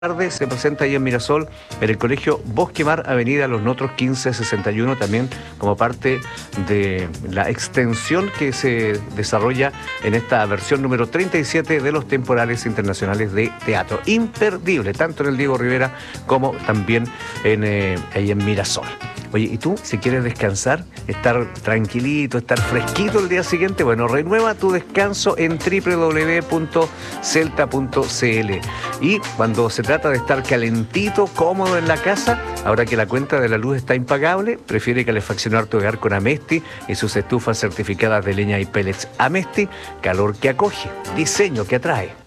Tarde se presenta ahí en Mirasol, en el colegio Bosque Mar, Avenida Los Notros 1561, también como parte de la extensión que se desarrolla en esta versión número 37 de los temporales internacionales de teatro. Imperdible, tanto en el Diego Rivera como también ahí en Mirasol. Oye, ¿y tú, si quieres descansar, estar tranquilito, estar fresquito el día siguiente? Bueno, renueva tu descanso en www.celta.cl. Y cuando se trata de estar calentito, cómodo en la casa, ahora que la cuenta de la luz está impagable, prefiere calefaccionar tu hogar con Amesti y sus estufas certificadas de leña y pellets. Amesti, calor que acoge, diseño que atrae.